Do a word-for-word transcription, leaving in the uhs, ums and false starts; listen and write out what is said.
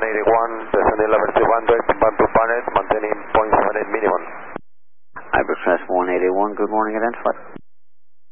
eighty-one, descending level three hundred, one two planet, maintaining point seven eight minimum. Ibercrest one eighty-one, good morning, identified.